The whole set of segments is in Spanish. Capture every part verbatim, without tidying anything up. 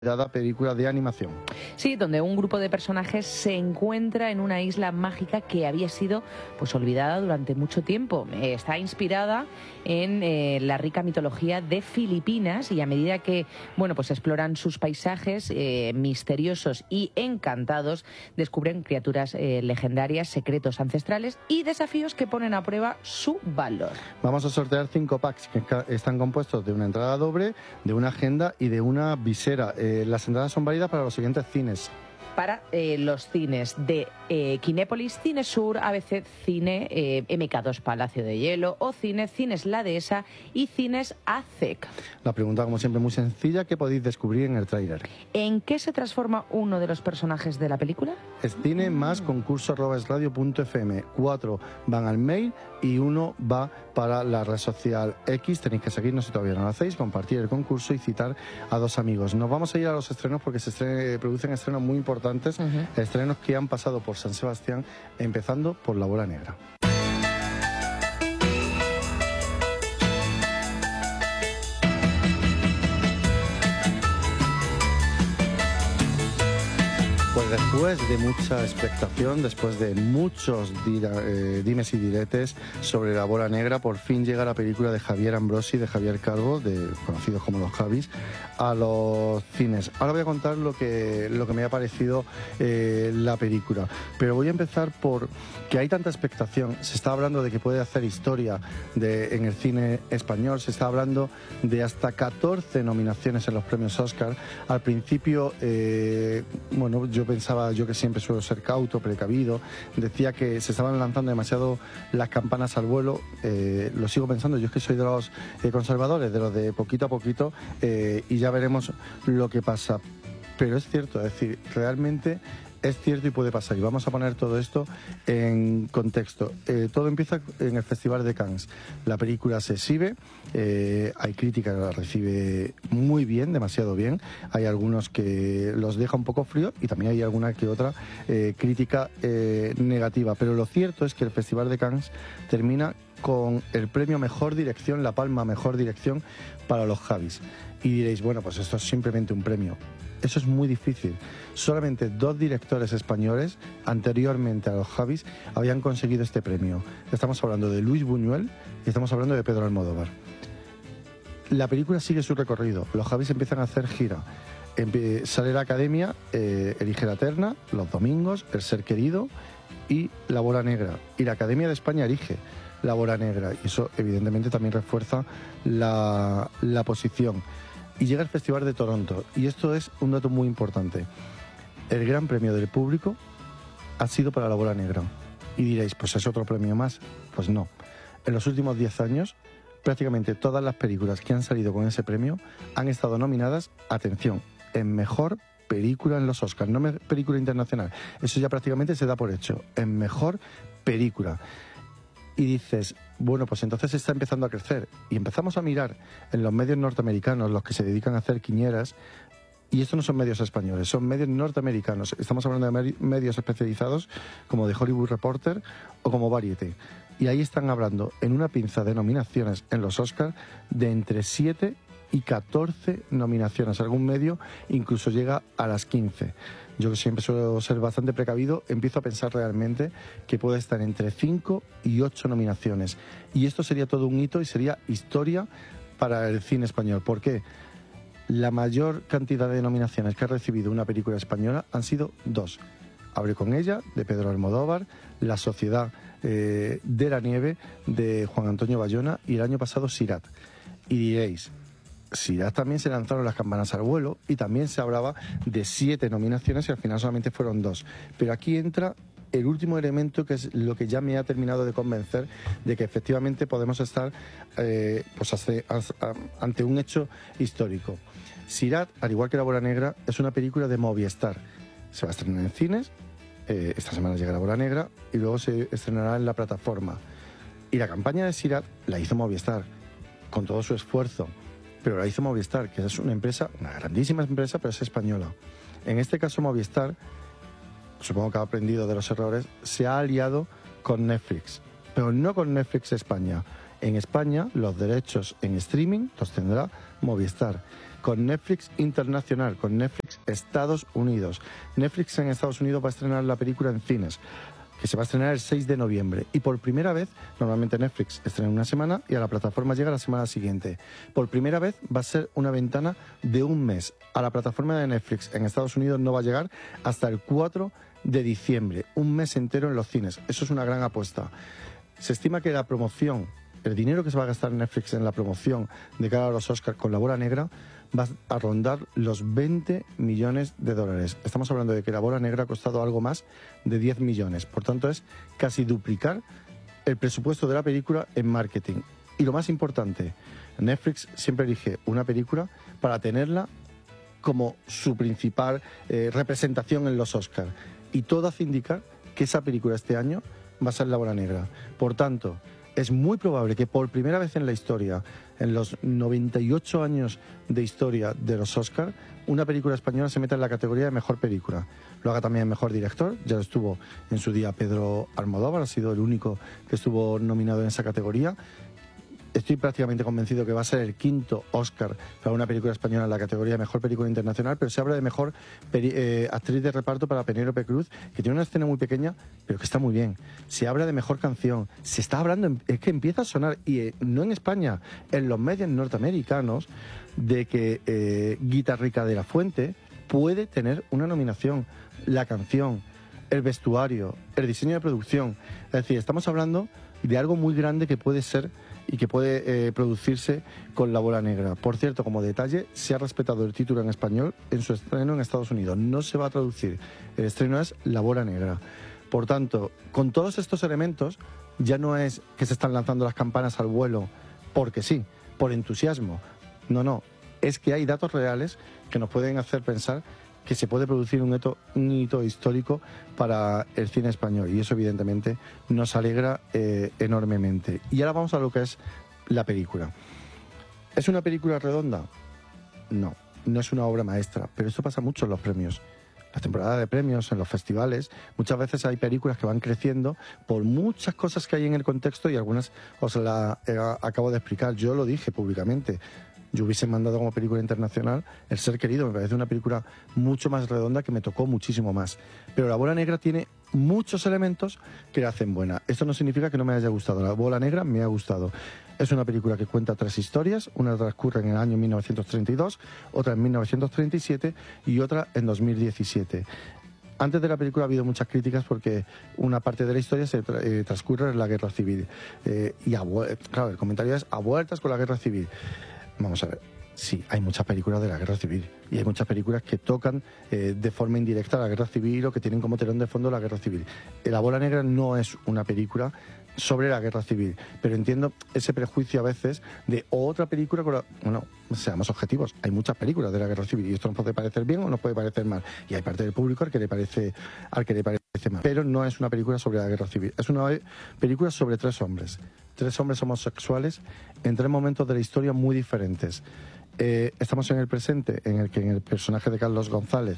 dada película de animación. Sí, donde un grupo de personajes se encuentra en una isla mágica que había sido pues olvidada durante mucho tiempo. Eh, está inspirada en eh, la rica mitología de Filipinas y a medida que bueno pues exploran sus paisajes eh, misteriosos y encantados, descubren criaturas eh, legendarias, secretos ancestrales y desafíos que ponen a prueba su valor. Vamos a sortear cinco packs que están compuestos de una entrada doble, de una agenda y de una visera. Eh, las entradas son válidas para los siguientes cines. Para eh, los cines de eh, Kinépolis, Cine Sur, A B C Cine, eh, M K dos Palacio de Hielo, O Cine, Cines La Dehesa y Cines A C E C. La pregunta, como siempre, muy sencilla. ¿Qué podéis descubrir en el tráiler? ¿En qué se transforma uno de los personajes de la película? Es cine más concurso arroba es radio punto f m. Cuatro van al mail y uno va para la red social X. Tenéis que seguirnos si todavía no lo hacéis, compartir el concurso y citar a dos amigos. Nos vamos a ir a los estrenos porque se estrene, producen estrenos muy importantes. Uh-huh. Estrenos que han pasado por San Sebastián, empezando por La Bola Negra. Pues después de mucha expectación, después de muchos dira, eh, dimes y diretes sobre La Bola Negra, por fin llega la película de Javier Ambrosi, de Javier Calvo, de, conocidos como los Javis, a los cines. Ahora voy a contar lo que, lo que me ha parecido eh, la película, pero voy a empezar por que hay tanta expectación. Se está hablando de que puede hacer historia de, en el cine español, se está hablando de hasta catorce nominaciones en los premios Oscar. Al principio, eh, bueno, yo pensaba, yo que siempre suelo ser cauto, precavido, decía que se estaban lanzando demasiado las campanas al vuelo. Eh, lo sigo pensando, yo es que soy de los eh, conservadores, de los de poquito a poquito, eh, y ya veremos lo que pasa. Pero es cierto, es decir, realmente es cierto y puede pasar. Y vamos a poner todo esto en contexto. Eh, todo empieza en el Festival de Cannes. La película se exhibe, eh, hay crítica que la recibe muy bien, demasiado bien. Hay algunos que los deja un poco frío y también hay alguna que otra eh, crítica eh, negativa. Pero lo cierto es que el Festival de Cannes termina con el premio Mejor Dirección, la palma Mejor Dirección para los Javis. Y diréis, bueno, pues esto es simplemente un premio. Eso es muy difícil. Solamente dos directores españoles, anteriormente a los Javis, habían conseguido este premio. Estamos hablando de Luis Buñuel y estamos hablando de Pedro Almodóvar. La película sigue su recorrido. Los Javis empiezan a hacer gira. Empe- sale la Academia, eh, elige la terna, Los Domingos, El Ser Querido y La Bola Negra. Y la Academia de España elige La Bola Negra. Y eso, evidentemente, también refuerza la, la posición. Y llega el Festival de Toronto, y esto es un dato muy importante. El gran premio del público ha sido para La Bola Negra. Y diréis, pues es otro premio más. Pues no. En los últimos diez años, prácticamente todas las películas que han salido con ese premio han estado nominadas, atención, en mejor película en los Oscars, no me, película internacional. Eso ya prácticamente se da por hecho. En mejor película. Y dices, bueno, pues entonces está empezando a crecer. Y empezamos a mirar en los medios norteamericanos, los que se dedican a hacer quinieras, y estos no son medios españoles, son medios norteamericanos. Estamos hablando de medios especializados como The Hollywood Reporter o como Variety. Y ahí están hablando, en una pinza de nominaciones en los Oscars, de entre siete y catorce nominaciones. Algún medio incluso llega a las quince. Yo, que siempre suelo ser bastante precavido, empiezo a pensar realmente que puede estar entre cinco y ocho nominaciones. Y esto sería todo un hito y sería historia para el cine español. ¿Por qué? La mayor cantidad de nominaciones que ha recibido una película española han sido dos. Abre con ella, de Pedro Almodóvar, La Sociedad eh, de la Nieve, de Juan Antonio Bayona, y el año pasado Sirat. Y diréis, Sirat también se lanzaron las campanas al vuelo y también se hablaba de siete nominaciones y al final solamente fueron dos. Pero aquí entra el último elemento, que es lo que ya me ha terminado de convencer de que efectivamente podemos estar eh, pues hace, a, ante un hecho histórico. Sirat, al igual que La Bola Negra, es una película de Movistar. Se va a estrenar en cines, eh, esta semana llega La Bola Negra y luego se estrenará en la plataforma. Y la campaña de Sirat la hizo Movistar con todo su esfuerzo. Pero la hizo Movistar, que es una empresa, una grandísima empresa, pero es española. En este caso Movistar, supongo que ha aprendido de los errores, se ha aliado con Netflix, pero no con Netflix España. En España los derechos en streaming los tendrá Movistar. con Netflix Internacional, con Netflix Estados Unidos. Netflix en Estados Unidos va a estrenar la película en cines, que se va a estrenar el seis de noviembre. Y por primera vez, normalmente Netflix estrena una semana y a la plataforma llega la semana siguiente. Por primera vez va a ser una ventana de un mes. A la plataforma de Netflix en Estados Unidos no va a llegar hasta el cuatro de diciembre. Un mes entero en los cines. Eso es una gran apuesta. Se estima que la promoción, el dinero que se va a gastar en Netflix en la promoción de cara a los Oscars con La Bola Negra, va a rondar los veinte millones de dólares. Estamos hablando de que La Bola Negra ha costado algo más de diez millones. Por tanto, es casi duplicar el presupuesto de la película en marketing. Y lo más importante, Netflix siempre elige una película para tenerla como su principal eh, representación en los Oscars. Y todo hace indicar que esa película este año va a ser La Bola Negra. Por tanto, es muy probable que por primera vez en la historia, en los noventa y ocho años de historia de los Oscars, una película española se meta en la categoría de mejor película. Lo haga también mejor director, ya lo estuvo en su día Pedro Almodóvar, ha sido el único que estuvo nominado en esa categoría. Estoy prácticamente convencido que va a ser el quinto Oscar para una película española en la categoría de Mejor Película Internacional, pero se habla de Mejor eh, Actriz de Reparto para Penélope Cruz, que tiene una escena muy pequeña, pero que está muy bien. Se habla de Mejor Canción, se está hablando, es que empieza a sonar, y eh, no en España, en los medios norteamericanos, de que eh, Guitarrica de la Fuente puede tener una nominación. La canción, el vestuario, el diseño de producción. Es decir, estamos hablando de algo muy grande que puede ser y que puede eh, producirse con La Bola Negra. Por cierto, como detalle, se ha respetado el título en español en su estreno en Estados Unidos. No se va a traducir. El estreno es La Bola Negra. Por tanto, con todos estos elementos, ya no es que se están lanzando las campanas al vuelo porque sí, por entusiasmo. No, no. Es que hay datos reales que nos pueden hacer pensar que se puede producir un hito, un hito histórico para el cine español, y eso evidentemente nos alegra eh, enormemente. Y ahora vamos a lo que es la película. ¿Es una película redonda? No, no es una obra maestra, pero esto pasa mucho en los premios. La temporada de premios, en los festivales, muchas veces hay películas que van creciendo por muchas cosas que hay en el contexto, y algunas os las eh, acabo de explicar. Yo lo dije públicamente. Yo hubiese mandado como película internacional El Ser Querido. Me parece una película mucho más redonda que me tocó muchísimo más. Pero La Bola Negra tiene muchos elementos que la hacen buena. Esto no significa que no me haya gustado. La Bola Negra me ha gustado. Es una película que cuenta tres historias. Una transcurre en el año mil novecientos treinta y dos, otra en mil novecientos treinta y siete y otra en dos mil diecisiete. Antes de la película ha habido muchas críticas porque una parte de la historia se tra eh, transcurre en la Guerra Civil. Eh, y a, claro, el comentario es a vueltas con la Guerra Civil. Vamos a ver, sí, hay muchas películas de la Guerra Civil y hay muchas películas que tocan eh, de forma indirecta la Guerra Civil o que tienen como telón de fondo la Guerra Civil. La Bola Negra no es una película sobre la Guerra Civil, pero entiendo ese prejuicio a veces de otra película con la... Bueno, seamos objetivos, hay muchas películas de la Guerra Civil y esto nos puede parecer bien o nos puede parecer mal, y hay parte del público al que le parece, al que le parece mal, pero no es una película sobre la Guerra Civil, es una película sobre tres hombres, tres hombres homosexuales en tres momentos de la historia muy diferentes. Eh, estamos en el presente, en el que en el personaje de Carlos González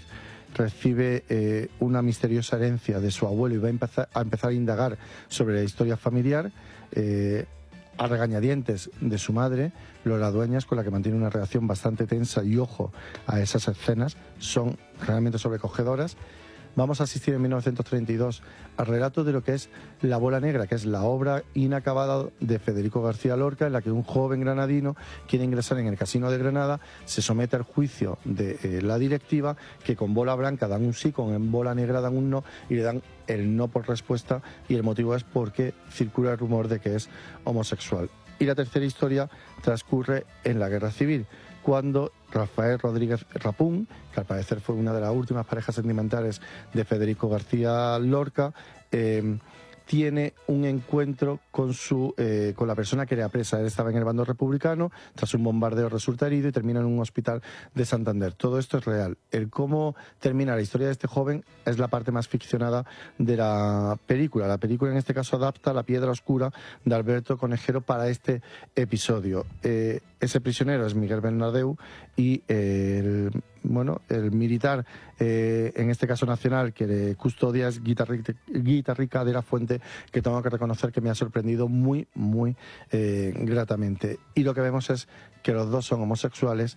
recibe eh, una misteriosa herencia de su abuelo y va a empezar a, empezar a indagar sobre la historia familiar, eh, a regañadientes de su madre, Lola Dueñas, con la que mantiene una relación bastante tensa, y ojo a esas escenas, son realmente sobrecogedoras. Vamos a asistir en mil novecientos treinta y dos al relato de lo que es La Bola Negra, que es la obra inacabada de Federico García Lorca, en la que un joven granadino quiere ingresar en el Casino de Granada, se somete al juicio de eh, la directiva, que con bola blanca dan un sí, con bola negra dan un no, y le dan el no por respuesta, y el motivo es porque circula el rumor de que es homosexual. Y la tercera historia transcurre en la Guerra Civil, cuando Rafael Rodríguez Rapún, que al parecer fue una de las últimas parejas sentimentales de Federico García Lorca, eh, tiene un encuentro con su eh, con la persona que era presa. Él estaba en el bando republicano, tras un bombardeo resulta herido y termina en un hospital de Santander. Todo esto es real. El cómo termina la historia de este joven es la parte más ficcionada de la película. La película en este caso adapta La Piedra Oscura de Alberto Conejero para este episodio. Eh, ese prisionero es Miguel Bernardeu y eh, el, bueno, el militar, eh, en este caso nacional, que le custodia es Guitarrica, Guitarrica de la Fuente, que tengo que reconocer que me ha sorprendido muy, muy eh, gratamente. Y lo que vemos es que los dos son homosexuales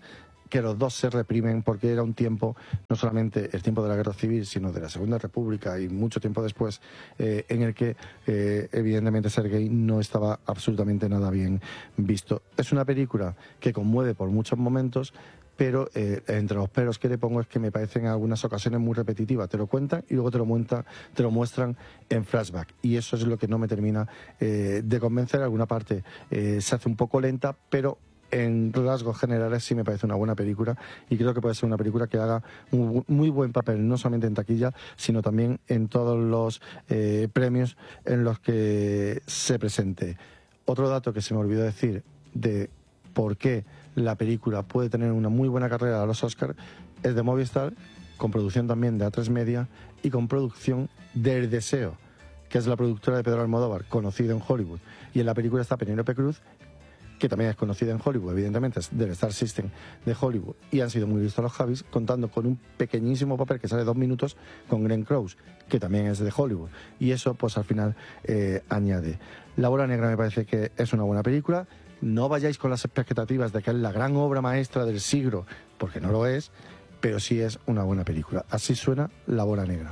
que los dos se reprimen, porque era un tiempo, no solamente el tiempo de la Guerra Civil, sino de la Segunda República y mucho tiempo después, eh, en el que eh, evidentemente ser gay no estaba absolutamente nada bien visto. Es una película que conmueve por muchos momentos, pero eh, entre los peros que le pongo es que me parecen en algunas ocasiones muy repetitivas. Te lo cuentan y luego te lo, muestra, te lo muestran en flashback, y eso es lo que no me termina eh, de convencer. Alguna parte eh, se hace un poco lenta, pero en rasgos generales sí me parece una buena película, y creo que puede ser una película que haga un muy buen papel, no solamente en taquilla, sino también en todos los eh, premios en los que se presente. Otro dato que se me olvidó decir de por qué la película puede tener una muy buena carrera a los Oscars es de Movistar, con producción también de A tres Media y con producción de El Deseo, que es la productora de Pedro Almodóvar, conocida en Hollywood. Y en la película está Penélope Cruz, que también es conocida en Hollywood, evidentemente es del Star System de Hollywood, y han sido muy vistos los Javis, contando con un pequeñísimo papel que sale dos minutos con Glenn Close, que también es de Hollywood, y eso pues al final eh, añade. La Bola Negra me parece que es una buena película. No vayáis con las expectativas de que es la gran obra maestra del siglo, porque no lo es, pero sí es una buena película. Así suena La Bola Negra.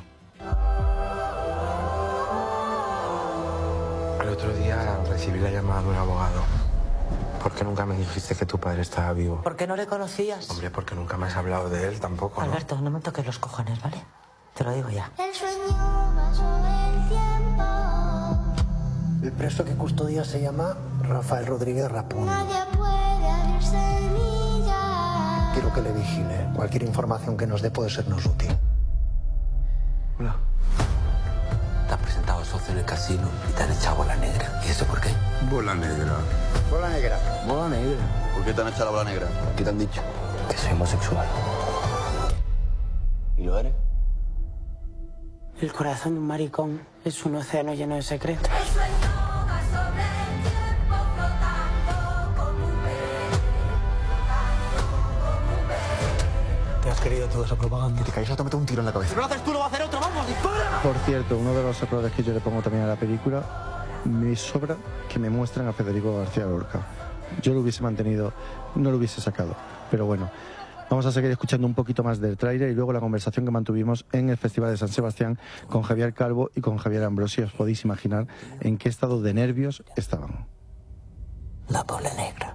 El otro día recibí la llamada de un abogado. ¿Por qué nunca me dijiste que tu padre estaba vivo? ¿Por qué no le conocías? Hombre, porque nunca me has hablado de él tampoco, ¿no? Alberto, no me toques los cojones, ¿vale? Te lo digo ya. El sueño pasó del tiempo. El preso que custodia se llama Rafael Rodríguez Rapún. Nadie puede abrirse semillas. Quiero que le vigile. Cualquier información que nos dé puede sernos útil. Hola. Te has presentado socio en el casino y te han echado bola negra. ¿Y eso por qué? Bola negra. Bola negra. Bola negra. ¿Por qué te han echado la bola negra? ¿Qué te han dicho? Que soy homosexual. ¿Y lo eres? El corazón de un maricón es un océano lleno de secretos. El sueño va sobre el tiempo flotando como un pez, flotando como un pez. ¿Te has querido toda esa propaganda? Que te caes a te meto un tiro en la cabeza. Si no lo haces tú, lo va a hacer otro. ¡Vamos, dispara! Por cierto, uno de los errores que yo le pongo también a la película, me sobra que me muestren a Federico García Lorca. Yo lo hubiese mantenido, no lo hubiese sacado, pero bueno. Vamos a seguir escuchando un poquito más del tráiler y luego la conversación que mantuvimos en el Festival de San Sebastián con Javier Calvo y con Javier Ambrosio. Os podéis imaginar en qué estado de nervios estaban. La Bola Negra.